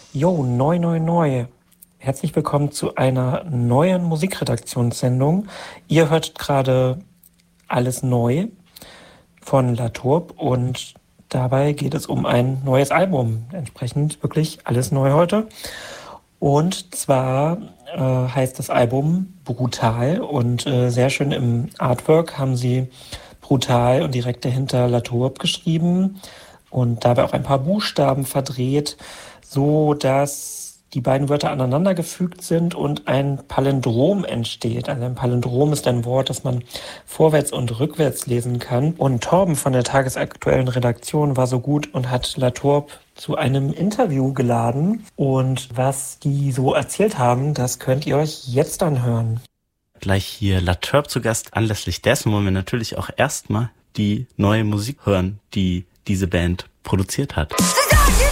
Jo, neu, neu, neu. Herzlich willkommen zu einer neuen Musikredaktionssendung. Ihr hört gerade Alles neu von Latorp und dabei geht es um ein neues Album. Entsprechend wirklich alles neu heute. Und zwar heißt das Album Brutal und sehr schön im Artwork haben sie brutal und direkt dahinter Latorp geschrieben und dabei auch ein paar Buchstaben verdreht, so dass die beiden Wörter aneinandergefügt sind und ein Palindrom entsteht. Also ein Palindrom ist ein Wort, das man vorwärts und rückwärts lesen kann. Und Torben von der tagesaktuellen Redaktion war so gut und hat Latorp zu einem Interview geladen. Und was die so erzählt haben, das könnt ihr euch jetzt anhören. Gleich hier Latorp zu Gast. Anlässlich dessen wollen wir natürlich auch erstmal die neue Musik hören, die diese Band produziert hat.